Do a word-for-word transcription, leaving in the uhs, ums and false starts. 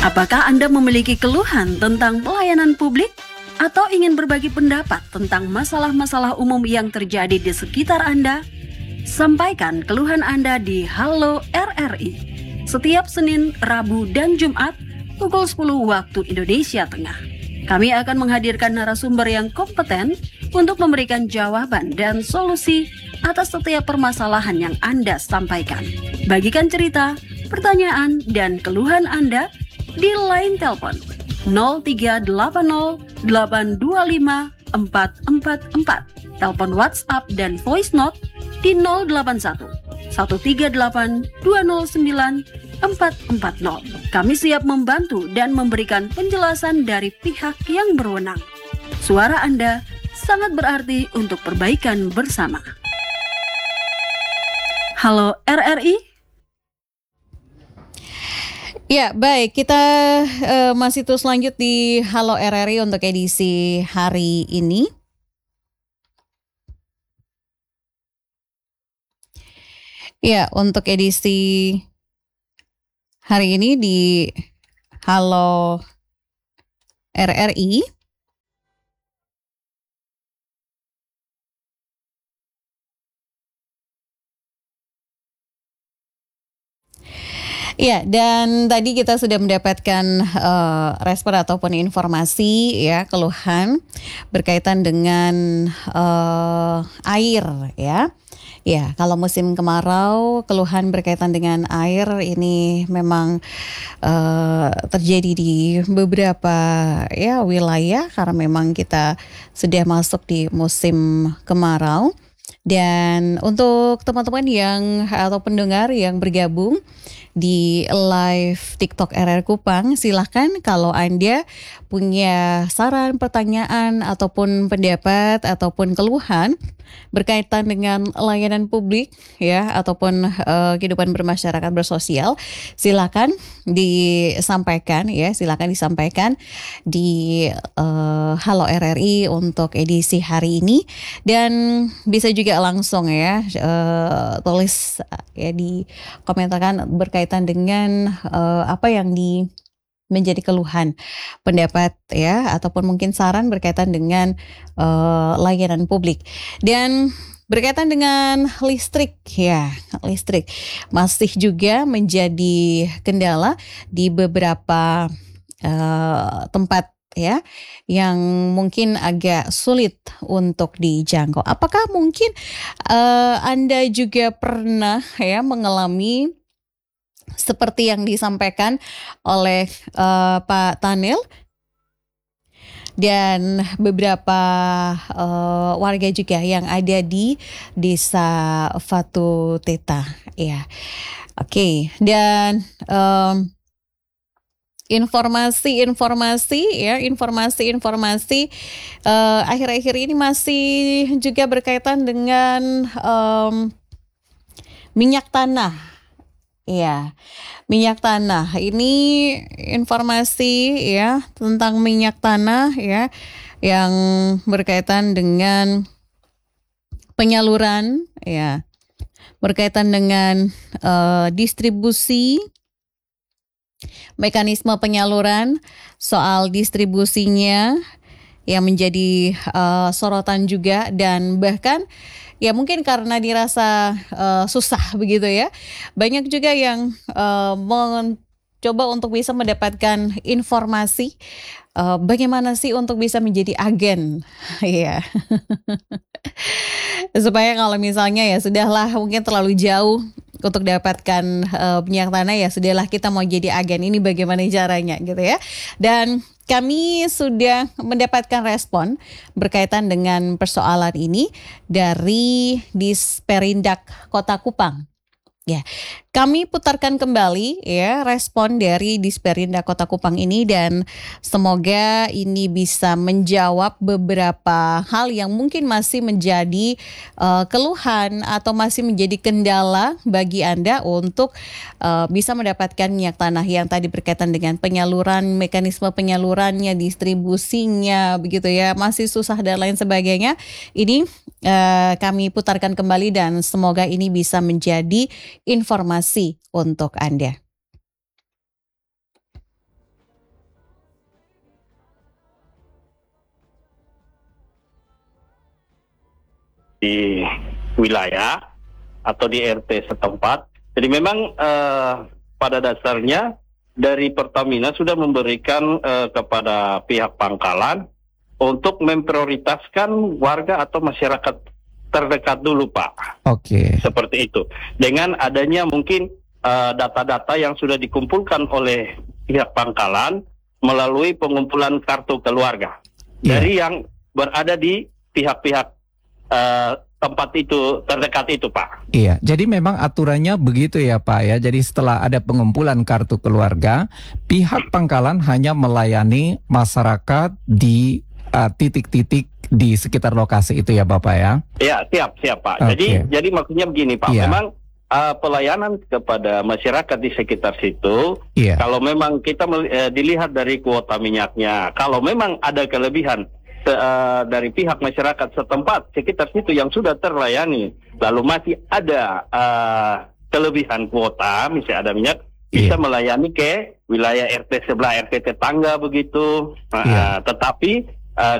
Apakah Anda memiliki keluhan tentang pelayanan publik? Atau ingin berbagi pendapat tentang masalah-masalah umum yang terjadi di sekitar Anda? Sampaikan keluhan Anda di Halo R R I setiap Senin, Rabu, dan Jumat pukul sepuluh waktu Indonesia Tengah. Kami akan menghadirkan narasumber yang kompeten untuk memberikan jawaban dan solusi atas setiap permasalahan yang Anda sampaikan. Bagikan cerita, pertanyaan, dan keluhan Anda di line telepon nol tiga delapan nol delapan dua lima empat empat empat, telepon WhatsApp dan voice note di nol delapan satu satu tiga delapan dua nol sembilan empat empat nol. Kami siap membantu dan memberikan penjelasan dari pihak yang berwenang. Suara Anda sangat berarti untuk perbaikan bersama. Halo R R I. Ya, baik. Kita uh, masih terus lanjut di Halo R R I untuk edisi hari ini. Ya, untuk edisi hari ini di Halo R R I. Ya, dan tadi kita sudah mendapatkan uh, respon ataupun informasi ya, keluhan berkaitan dengan uh, air ya. Ya, kalau musim kemarau, keluhan berkaitan dengan air ini memang uh, terjadi di beberapa ya wilayah karena memang kita sudah masuk di musim kemarau. Dan untuk teman-teman yang atau pendengar yang bergabung di live TikTok R R Kupang, silahkan kalau Anda punya saran, pertanyaan, ataupun pendapat, ataupun keluhan berkaitan dengan layanan publik ya, ataupun uh, kehidupan bermasyarakat bersosial, silakan disampaikan ya, silakan disampaikan di uh, Halo R R I untuk edisi hari ini, dan bisa juga langsung ya uh, tulis ya di komentarkan berkaitan dengan uh, apa yang di menjadi keluhan, pendapat ya, ataupun mungkin saran berkaitan dengan uh, layanan publik. Dan berkaitan dengan listrik ya, listrik masih juga menjadi kendala di beberapa uh, tempat ya yang mungkin agak sulit untuk dijangkau. Apakah mungkin uh, Anda juga pernah ya mengalami seperti yang disampaikan oleh uh, Pak Tanil dan beberapa uh, warga juga yang ada di Desa Fatu Teta ya. Oke, okay. Dan um, informasi-informasi ya, informasi-informasi uh, akhir-akhir ini masih juga berkaitan dengan um, minyak tanah. Ya, minyak tanah. Ini informasi ya tentang minyak tanah ya yang berkaitan dengan penyaluran ya, berkaitan dengan uh, distribusi, mekanisme penyaluran, soal distribusinya yang menjadi uh, sorotan juga, dan bahkan ya mungkin karena dirasa uh, susah begitu ya, banyak juga yang uh, mencoba untuk bisa mendapatkan informasi uh, bagaimana sih untuk bisa menjadi agen ya. Supaya kalau misalnya ya sudahlah mungkin terlalu jauh untuk dapatkan uh, minyak tanah, ya sudahlah kita mau jadi agen, ini bagaimana caranya gitu ya. Dan kami sudah mendapatkan respon berkaitan dengan persoalan ini dari Disperindak Kota Kupang. Ya, kami putarkan kembali ya respon dari Disperindak Kota Kupang ini, dan semoga ini bisa menjawab beberapa hal yang mungkin masih menjadi uh, keluhan atau masih menjadi kendala bagi Anda untuk uh, bisa mendapatkan minyak tanah yang tadi berkaitan dengan penyaluran, mekanisme penyalurannya, distribusinya begitu ya, masih susah dan lain sebagainya. Ini uh, kami putarkan kembali dan semoga ini bisa menjadi informasi untuk Anda. di wilayah atau di R T setempat. Jadi memang eh, pada dasarnya dari Pertamina sudah memberikan eh, kepada pihak pangkalan untuk memprioritaskan warga atau masyarakat terdekat dulu, Pak. Oke. Seperti itu. Dengan adanya mungkin uh, data-data yang sudah dikumpulkan oleh pihak pangkalan melalui pengumpulan kartu keluarga. Iya. Dari yang berada di pihak-pihak uh, tempat itu, terdekat itu, Pak. Iya, jadi memang aturannya begitu ya Pak ya. Jadi setelah ada pengumpulan kartu keluarga, pihak pangkalan hanya melayani masyarakat di uh, titik-titik di sekitar lokasi itu ya Bapak ya? Ya, siap, siap Pak. Okay. Jadi, jadi maksudnya begini Pak, Yeah. memang uh, pelayanan kepada masyarakat di sekitar situ, Yeah. kalau memang kita uh, dilihat dari kuota minyaknya, kalau memang ada kelebihan uh, dari pihak masyarakat setempat sekitar situ yang sudah terlayani, lalu masih ada uh, kelebihan kuota, misalnya ada minyak, bisa Yeah. melayani ke wilayah R T sebelah, R T tetangga begitu. Uh, Yeah. Tetapi